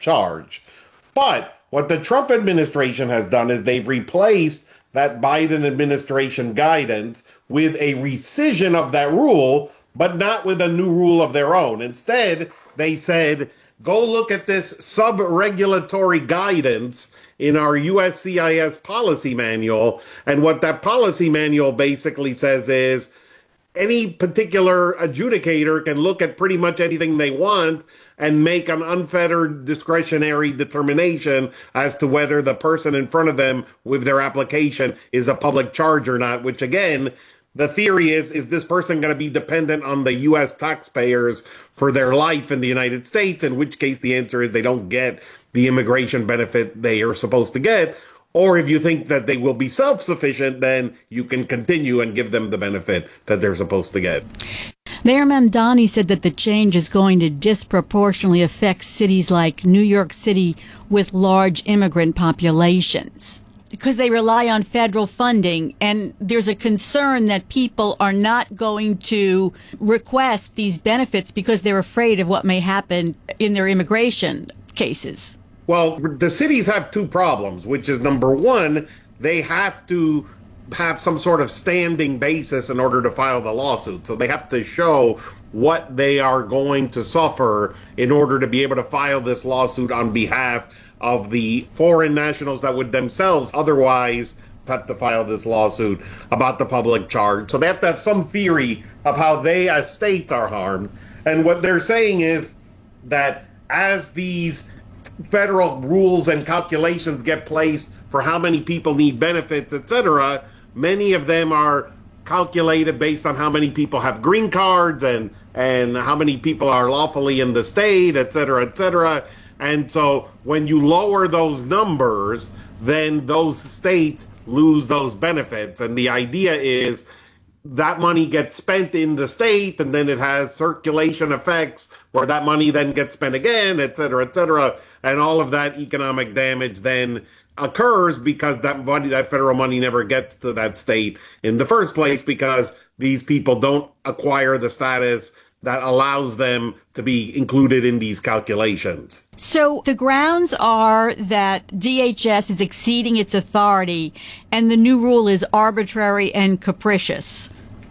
charge. But what the Trump administration has done is they've replaced that Biden administration guidance with a rescission of that rule, but not with a new rule of their own. Instead, they said, go look at this sub-regulatory guidance in our USCIS policy manual. And what that policy manual basically says is any particular adjudicator can look at pretty much anything they want and make an unfettered discretionary determination as to whether the person in front of them with their application is a public charge or not, which again, the theory is this person going to be dependent on the U.S. taxpayers for their life in the United States, in which case the answer is they don't get the immigration benefit they are supposed to get. Or if you think that they will be self-sufficient, then you can continue and give them the benefit that they're supposed to get. Mayor Mamdani said that the change is going to disproportionately affect cities like New York City with large immigrant populations because they rely on federal funding. And there's a concern that people are not going to request these benefits because they're afraid of what may happen in their immigration cases. Well, the cities have two problems, which is number one, they have to have some sort of standing basis in order to file the lawsuit. So they have to show what they are going to suffer in order to be able to file this lawsuit on behalf of the foreign nationals that would themselves otherwise have to file this lawsuit about the public charge. So they have to have some theory of how they as states are harmed. And what they're saying is that as these federal rules and calculations get placed for how many people need benefits, etc., many of them are calculated based on how many people have green cards and how many people are lawfully in the state, etc., etc. And so when you lower those numbers, then those states lose those benefits. And the idea is that money gets spent in the state, and then it has circulation effects where that money then gets spent again, et cetera, and all of that economic damage then occurs because that money, that federal money, never gets to that state in the first place because these people don't acquire the status that allows them to be included in these calculations. So the grounds are that DHS is exceeding its authority and the new rule is arbitrary and capricious.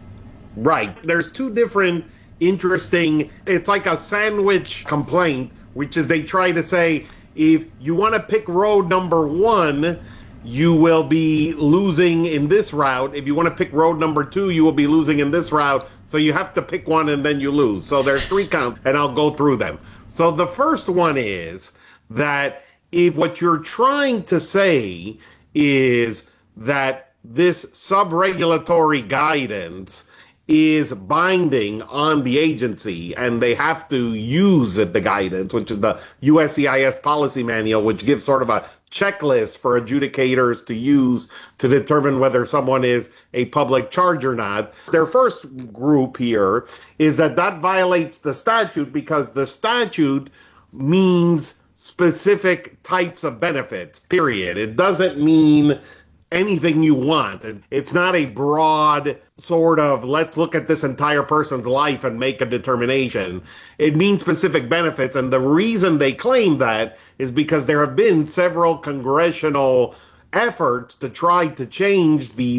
Right. There's two different interesting, it's like a sandwich complaint, which is they try to say, if you want to pick road number one, you will be losing in this route. If you want to pick road number two, you will be losing in this route. So you have to pick one and then you lose. So there's three counts, and I'll go through them. So the first one is that if what you're trying to say is that this sub-regulatory guidance is binding on the agency and they have to use the guidance, which is the USCIS policy manual, which gives sort of a checklist for adjudicators to use to determine whether someone is a public charge or not. Their first group here is that violates the statute because the statute means specific types of benefits, period. It doesn't mean anything you want. It's not a broad sort of, let's look at this entire person's life and make a determination. It means specific benefits. And the reason they claim that is because there have been several congressional efforts to try to change the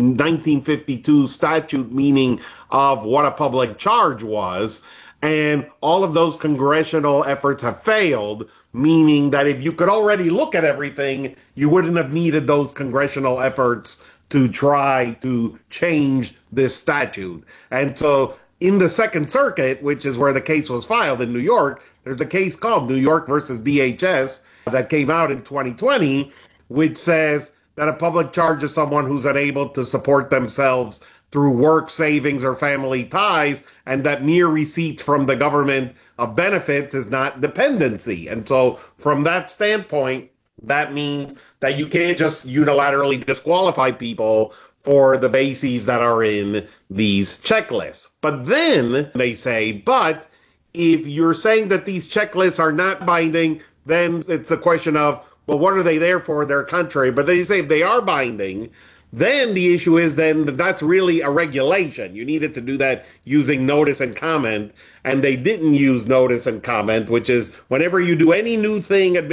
1952 statute meaning of what a public charge was. And all of those congressional efforts have failed, meaning that if you could already look at everything, you wouldn't have needed those congressional efforts to try to change this statute. And so in the Second Circuit, which is where the case was filed in New York, there's a case called New York versus DHS that came out in 2020, which says that a public charge is someone who's unable to support themselves through work, savings, or family ties, and that mere receipts from the government of benefits is not dependency. And so from that standpoint, that means that you can't just unilaterally disqualify people for the bases that are in these checklists. But then they say, but if you're saying that these checklists are not binding, then it's a question of, well, what are they there for? They're contrary. But they say if they are binding, then the issue is then that's really a regulation. You needed to do that using notice and comment, and they didn't use notice and comment, which is whenever you do any new thing